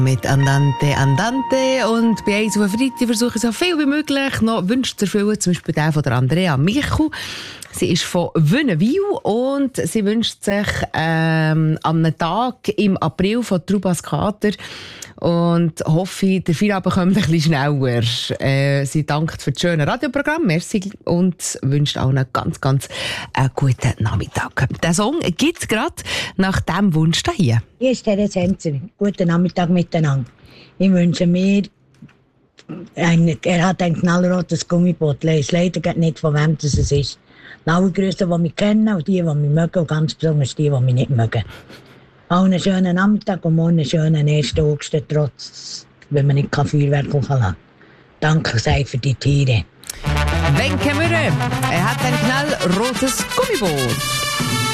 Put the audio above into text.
Mit Andante, Andante. Und bei uns auf Freitag versuche ich so viel wie möglich noch Wünsche zu erfüllen. Zum Beispiel der von der Andrea Michu. Sie ist von Wünnewil und sie wünscht sich an einem Tag im April von Trubas Kater und hoffe, der Feierabend kommt ein bisschen schneller. Sie dankt für das schöne Radioprogramm, merci, und wünscht auch einen ganz, ganz guten Nachmittag. Der Song gibt es gerade nach diesem Wunsch hier. Hier ist Teres Henzer. Guten Nachmittag miteinander. Ich wünsche mir, er hat ein knallrotes Gummiboot. Ich weiß leider nicht, von wem das ist. Alle Grüße, die mich kennen, und die mich mögen, und ganz besonders die mich nicht mögen. Allen einen schönen Nachmittag und morgen einen schönen 1. August, trotz, wenn man nicht Feuerwerk lassen kann. Danke sehr für die Tiere. Wenke Mürre, er hat ein knallrotes Gummiboot.